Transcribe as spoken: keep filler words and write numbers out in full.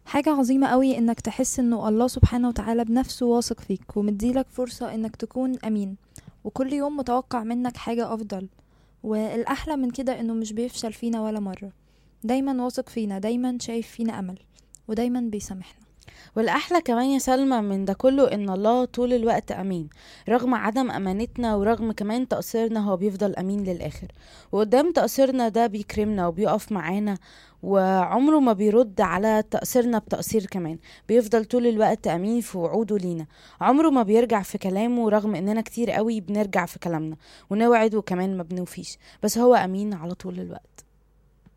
حاجة عظيمة قوي انك تحس انه الله سبحانه وتعالى بنفسه واثق فيك ومديلك فرصة انك تكون امين، وكل يوم متوقع منك حاجة افضل. والاحلى من كده انه مش بيفشل فينا ولا مرة، دايما واثق فينا، دايما شايف فينا امل، ودايما بيسامحنا. والأحلى كمان يا سلمى من ده كله إن الله طول الوقت أمين. رغم عدم أمانتنا ورغم كمان تقصيرنا هو بيفضل أمين للآخر، وقدام تقصيرنا ده بيكرمنا وبيقف معانا، وعمره ما بيرد على تقصيرنا بتقصير كمان. بيفضل طول الوقت أمين في وعوده لينا، عمره ما بيرجع في كلامه رغم إننا كتير قوي بنرجع في كلامنا ونوعد وكمان ما بنوفيش، بس هو أمين على طول الوقت.